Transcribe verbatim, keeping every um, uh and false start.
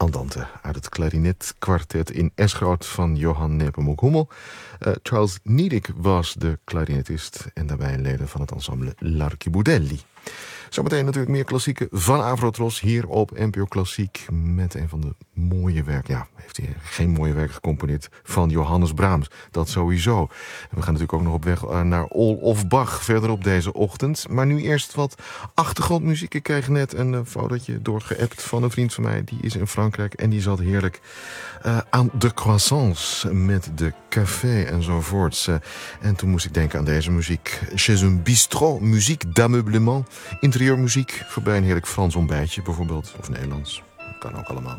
Andante uit het klarinetkwartet in S-groot van Johann Nepomuk Hummel. Uh, Charles Niedick was de klarinetist en daarbij een leden van het ensemble L'Archibaudelli. Zometeen natuurlijk meer klassieken van Avrotros hier op N P O Klassiek met een van de mooie werken. Ja, heeft hij geen mooie werken gecomponeerd van Johannes Brahms. Dat sowieso. En we gaan natuurlijk ook nog op weg naar All of Bach verderop deze ochtend. Maar nu eerst wat achtergrondmuziek. Ik kreeg net een fotootje doorgeappt van een vriend van mij. Die is in Frankrijk en die zat heerlijk uh, aan de croissants met de café enzovoorts. Uh, en toen moest ik denken aan deze muziek. Chez un bistrot, muziek d'ameublement. Interieurmuziek, voorbij een heerlijk Frans ontbijtje bijvoorbeeld. Of Nederlands, kan ook allemaal.